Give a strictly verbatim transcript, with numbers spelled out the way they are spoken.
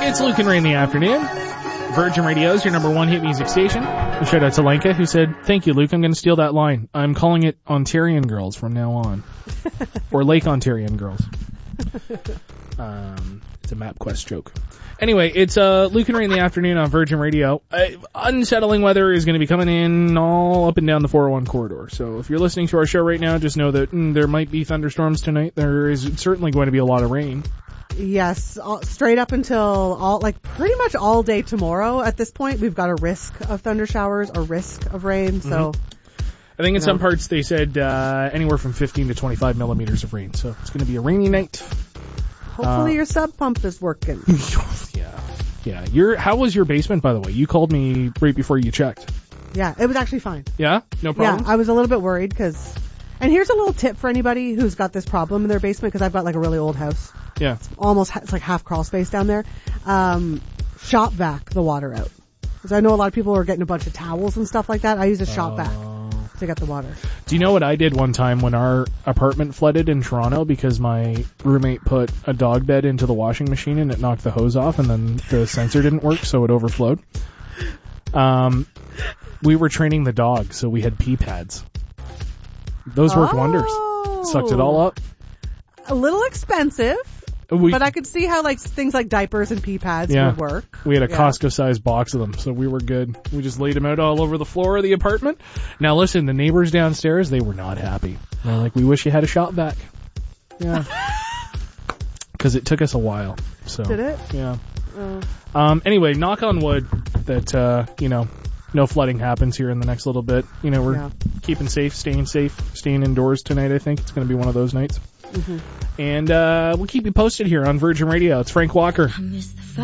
It's Luke and Ray in the afternoon. Virgin Radio is your number one hit music station. A shout out to Lenka, who said, thank you, Luke. I'm going to steal that line. I'm calling it Ontarian Girls from now on. Or Lake Ontarian Girls. Um, it's a MapQuest joke. Anyway, it's uh, Luke and Ray in the afternoon on Virgin Radio. Uh, unsettling weather is going to be coming in all up and down the four oh one corridor. So if you're listening to our show right now, just know that mm, there might be thunderstorms tonight. There is certainly going to be a lot of rain. Yes, all, straight up until all, like pretty much all day tomorrow at this point, we've got a risk of thunder showers, a risk of rain, so. Mm-hmm. I think in know. some parts they said uh, anywhere from fifteen to twenty-five millimeters of rain, so it's going to be a rainy night. Hopefully uh, your sub pump is working. yeah, yeah. Your how was your basement, by the way? You called me right before you checked. Yeah, it was actually fine. Yeah, no problem. Yeah, I was a little bit worried because, and here's a little tip for anybody who's got this problem in their basement, because I've got like a really old house. Yeah. It's almost, it's like half crawl space down there. Um, shop vac the water out. Because I know a lot of people are getting a bunch of towels and stuff like that. I use a shop vac Uh, to get the water. Do you know what I did one time when our apartment flooded in Toronto because my roommate put a dog bed into the washing machine and it knocked the hose off and then the sensor didn't work, so it overflowed? Um, we were training the dog, so we had pee pads. Those worked oh. wonders. Sucked it all up. A little expensive. We, but I could see how like things like diapers and pee pads yeah, would work. We had a yeah. Costco-sized box of them, so we were good. We just laid them out all over the floor of the apartment. Now listen, the neighbors downstairs, they were not happy. They're like, we wish you had a shop vac. Yeah. Because it took us a while. So Did it? Yeah. Oh. Um. Anyway, knock on wood that, uh, you know, no flooding happens here in the next little bit. You know, we're yeah. keeping safe, staying safe, staying indoors tonight, I think. It's going to be one of those nights. Mm-hmm. And uh, we'll keep you posted here on Virgin Radio. It's Frank Walker.